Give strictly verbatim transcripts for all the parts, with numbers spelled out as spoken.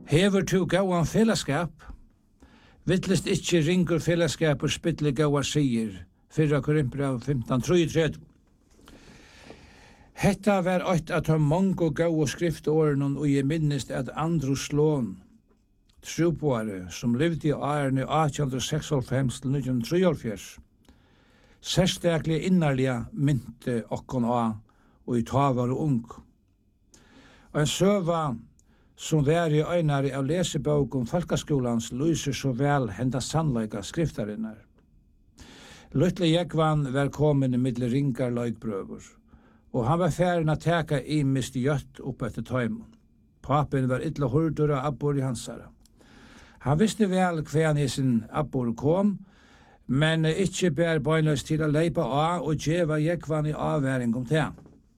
Hever tu gåan fellesskap, vittlest ikkje ringur fellesskap og spyttle gåa sier, fyrra Korinthbrev femtan trettiotre. Hetta var eitt at ha mongo gåa skriftåren og jeg minnest at Andrus Lån, trupåare som levde i årene eighteen sextiofem til nineteen trettiofyra, sérstaklig innarliga mynte okkon a og i ta var ung. Og en søva som var i øynare av lesebok om Folkaskolans lyser så vel henda sannleika skriftarinnar. Luttle Jekvan var kommet i middel ringar løgbrøver, og han var færen at teka i mist gjøtt opp etter tøymon. Papen var illa hurdur av abbor i hansara. Han visste vel hver han i sin abbor kom, men ikkje bær bøynast til å leipa av og djeva Jekvan i avværing om det.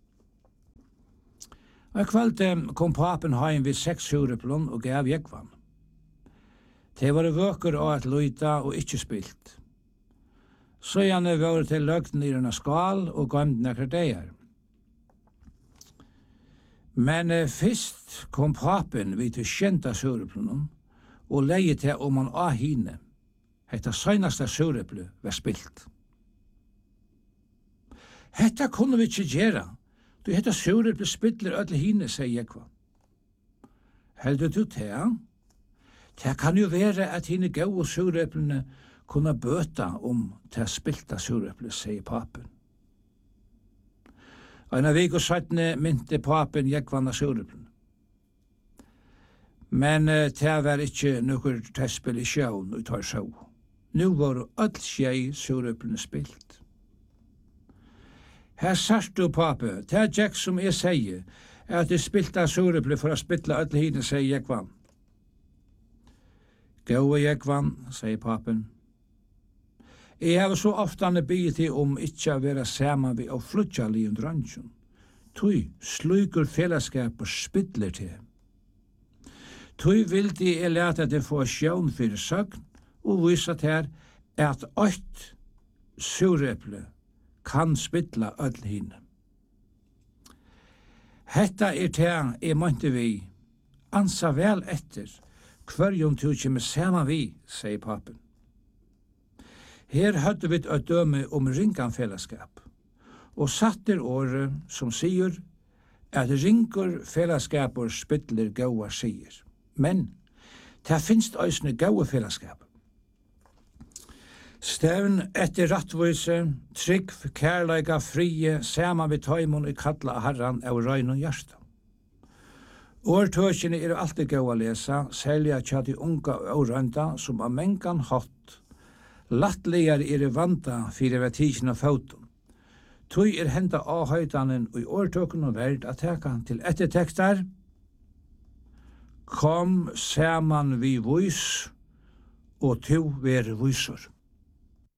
Og kveld kom papen heim vid seks hureplon og gav Jekvan. Det var vøker av at luita og ikkje spilt. Så gjerne var til løgten i denne skal og gømd nekker deir. Men eh, fyrst kom papen vid til kjenta sureplonen og leie til om han av hine. Hetta søgnasta sureplu var spilt. Hetta kunne vi ikkje gjera. Du hetta sureplu spiller öll hine, sier Jekvan. Heldur du det? Det kan jo være at hine gau sureplene kunne bøta om til spilta sureplu, sier papen. Eina vik og sattne mynte papen Jekvan av sureplene. Men uh, det var ikkje nokkur tespil i sjøen og tar sjå. Nu var öll sjei surepplene spilt. Her sart du, pape, det er Jack som jeg sier, er at du spilte sureplu for å spille alle hine, sier Jekvan. Gåa Jekvan, sier papen. Jeg har så ofte bygget til om ikke å være sammen ved å flutja liun drønsjon. Tui sluker fellesskap og spiller til. Tui vil de er lete til få sjøen for søgn og vise til at ått sureplu kan spilla öll hine. Hetta er det jeg måtte vi, ansa vel etter, hverjum tu kjemme saman vi, sier papen. Her høtte vi et døme om ringan fellesskap, og satter året som sier at ringur fellesskapur spiller gaua sier. Men det finst òsne gaua fellesskap. Stevn etter rattvise, trygg, kærleika, frie, saman vi tøymon i kalla av herran av røyn og hjärsta. Årtøkene er alltid gau å lesa, selja tja de unga og røynda som av mengan hatt. Lattlegar er i vanda fyrir ved tidsin av fautum. Tøy er henda avhøytanen og i årtøkene verd at teka til ettertektar. Kom saman vi vois, og to ver visor.